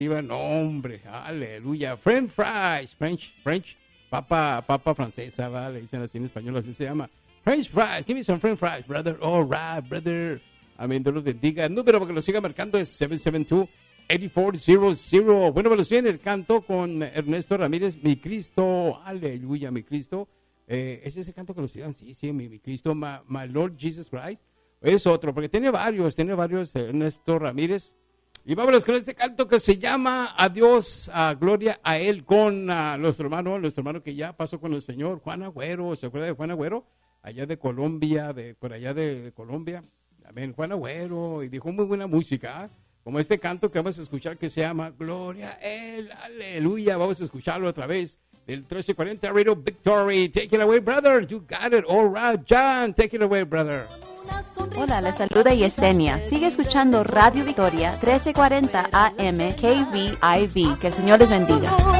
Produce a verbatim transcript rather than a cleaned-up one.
Iba, no, hombre, aleluya. French fries, French, French, papa, papa francesa, ¿va? Le dicen así en español, así se llama. French fries, give me some French fries, brother. All right, brother. Amén, Dios los bendiga. El número para que lo siga marcando es siete siete dos, ocho cuatro cero cero. Bueno, pues viene el canto con Ernesto Ramírez, Mi Cristo, aleluya, mi Cristo. Eh, ¿Es ese canto que los pidan? Sí, sí, mi, mi Cristo, my, my Lord Jesus Christ. Es otro, porque tiene varios, tiene varios, Ernesto Ramírez. Y vámonos con este canto que se llama Adiós, a gloria a Él, con uh, nuestro hermano, nuestro hermano que ya pasó con el Señor, Juan Agüero. ¿Se acuerda de Juan Agüero? Allá de Colombia, de por allá de, de Colombia. Amén, Juan Agüero, y dijo muy buena música, ¿eh? Como este canto que vamos a escuchar que se llama Gloria a Él, aleluya. Vamos a escucharlo otra vez del trece cuarenta Radio Victory. Take it away, brother. You got it. All right, John, take it away, brother. Hola, les saluda Yesenia. Sigue escuchando Radio Victoria trece cuarenta A M K V I V. Que el Señor les bendiga.